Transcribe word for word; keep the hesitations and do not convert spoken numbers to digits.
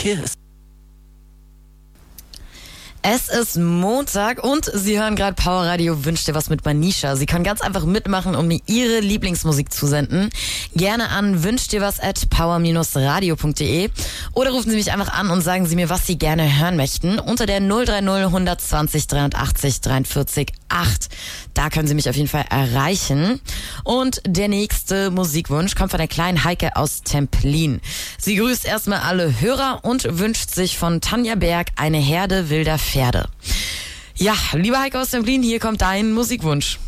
Kiss. Es ist Montag und Sie hören gerade Power Radio Wünsch dir was mit Manisha. Sie können ganz einfach mitmachen, um mir Ihre Lieblingsmusik zu senden. Gerne an wünsch dir was at power radio punkt de oder rufen Sie mich einfach an und sagen Sie mir, was Sie gerne hören möchten unter der null drei null eins zwei null dreiundachtzig dreiundvierzig acht. Da können Sie mich auf jeden Fall erreichen. Und der nächste Musikwunsch kommt von der kleinen Heike aus Templin. Sie grüßt erstmal alle Hörer und wünscht sich von Tanja Berg eine Herde wilder Pferde. Ja, liebe Heike aus Templin, hier kommt dein Musikwunsch.